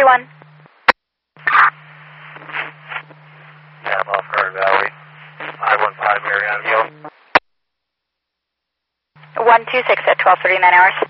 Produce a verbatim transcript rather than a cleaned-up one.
one. Tap off Garden Valley. I one five Marion Hill. one two six at twelve thirty-nine hours.